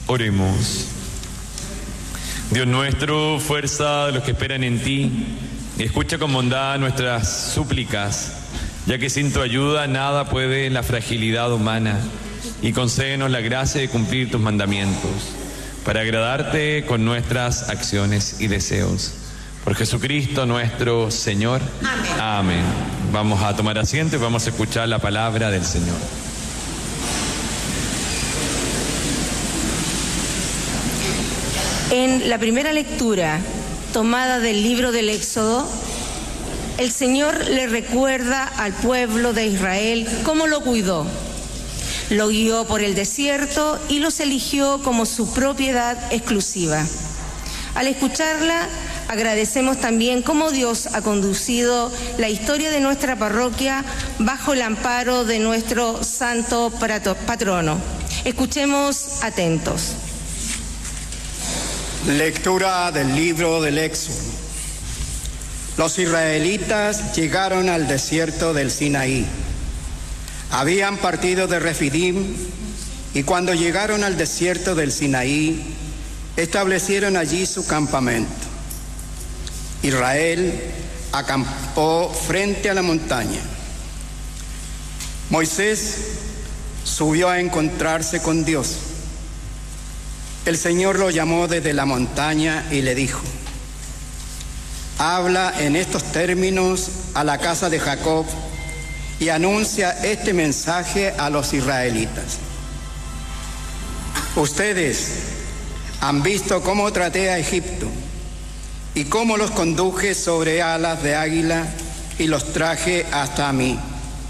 Oremos. Dios nuestro, fuerza de los que esperan en ti, escucha con bondad nuestras súplicas, ya que sin tu ayuda nada puede en la fragilidad humana, y concédenos la gracia de cumplir tus mandamientos, para agradarte con nuestras acciones y deseos. Por Jesucristo nuestro Señor. Amén. Amén. Vamos a tomar asiento y vamos a escuchar la palabra del Señor. En la primera lectura, tomada del libro del Éxodo, el Señor le recuerda al pueblo de Israel cómo lo cuidó. Lo guió por el desierto y los eligió como su propiedad exclusiva. Al escucharla, agradecemos también cómo Dios ha conducido la historia de nuestra parroquia bajo el amparo de nuestro santo patrono. Escuchemos atentos. Lectura del libro del Éxodo. Los israelitas llegaron al desierto del Sinaí. Habían partido de Refidim y cuando llegaron al desierto del Sinaí, establecieron allí su campamento. Israel acampó frente a la montaña. Moisés subió a encontrarse con Dios. El Señor lo llamó desde la montaña y le dijo: habla en estos términos a la casa de Jacob y anuncia este mensaje a los israelitas. Ustedes han visto cómo traté a Egipto y cómo los conduje sobre alas de águila y los traje hasta mí.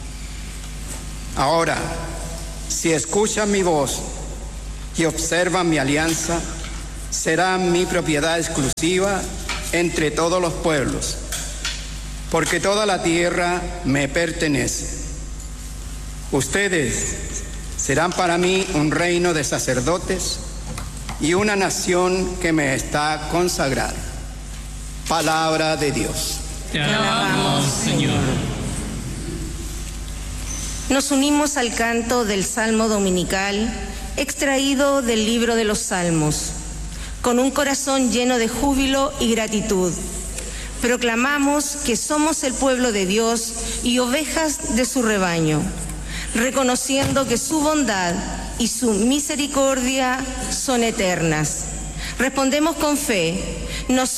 Ahora, si escuchan mi voz y observan mi alianza, serán mi propiedad exclusiva entre todos los pueblos, porque toda la tierra me pertenece. Ustedes serán para mí un reino de sacerdotes y una nación que me está consagrada. Palabra de Dios. Te alabamos, Señor. Nos unimos al canto del Salmo dominical, extraído del libro de los Salmos. Con un corazón lleno de júbilo y gratitud, proclamamos que somos el pueblo de Dios y ovejas de su rebaño, reconociendo que su bondad y su misericordia son eternas. Respondemos con fe.